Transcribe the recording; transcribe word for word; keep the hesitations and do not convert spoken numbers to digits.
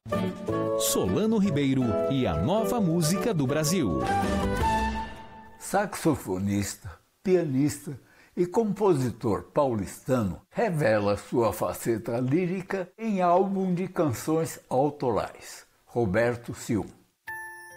Solano Ribeiro e a nova música do Brasil. Saxofonista, pianista e compositor paulistano, revela sua faceta lírica em álbum de canções autorais. Roberto Silva.